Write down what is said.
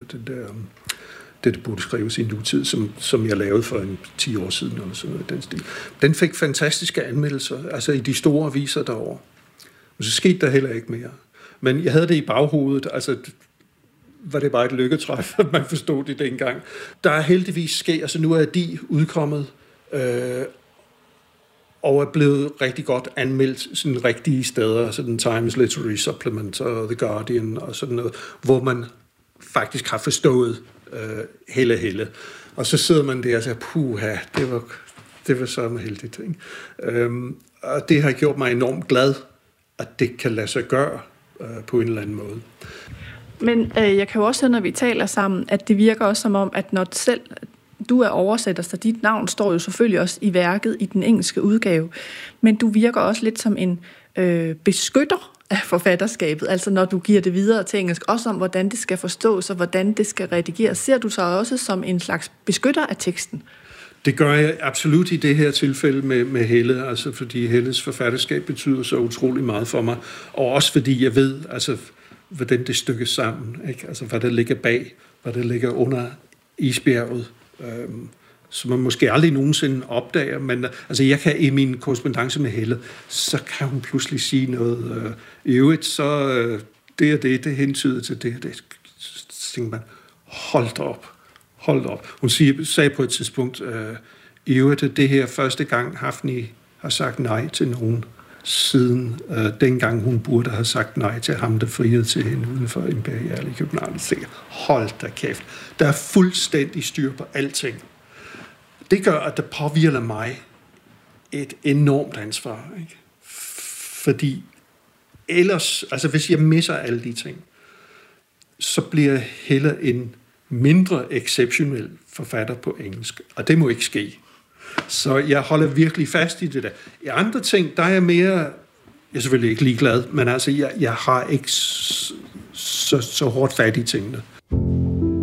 det burde skrives i nutid, som jeg lavede for 10 år siden, eller sådan noget i den stil. Den fik fantastiske anmeldelser, altså i de store aviser derovre. Men så skete der heller ikke mere. Men jeg havde det i baghovedet, altså var det bare et lykketræf, at man forstod det dengang. Der er heldigvis sket, altså nu er de udkommet, og er blevet rigtig godt anmeldt sådan rigtige steder, altså den Times Literary Supplement og The Guardian og sådan noget, hvor man faktisk har forstået Helle. Og så sidder man der og siger, puha, det var så heldigt. Ikke? Og det har gjort mig enormt glad, at det kan lade sig gøre på en eller anden måde. Men jeg kan jo også høre, når vi taler sammen, at det virker også som om, at når selv du er oversætter, så dit navn står jo selvfølgelig også i værket i den engelske udgave, men du virker også lidt som en beskytter af forfatterskabet, altså når du giver det videre til engelsk, også om hvordan det skal forstås og hvordan det skal redigeres. Ser du så også som en slags beskytter af teksten? Det gør jeg absolut i det her tilfælde med Helle, altså fordi Helles forfatterskab betyder så utrolig meget for mig, og også fordi jeg ved, altså hvordan det stykkes sammen, ikke? Altså hvad der ligger bag, hvad der ligger under isbjerget, som man måske aldrig nogensinde opdager, men altså jeg kan i min korrespondance med Helle, så kan hun pludselig sige noget, i øvrigt, så det hentyder til det, så tænker man, hold da op. Hun sagde på et tidspunkt, i øvrigt, det her første gang Hafni har sagt nej til nogen, siden dengang hun burde have sagt nej til ham, der friede til hende uden for Imperial i København. Så hold da kæft. Der er fuldstændig styr på alting. Det gør, at det påvirker mig et enormt ansvar. Ikke? Fordi ellers, altså hvis jeg misser alle de ting, så bliver jeg heller en mindre exceptionel forfatter på engelsk. Og det må ikke ske. Så jeg holder virkelig fast i det der. I andre ting, der er jeg mere, jeg er selvfølgelig ikke ligeglad, men altså, jeg har ikke så hårdt fat i tingene.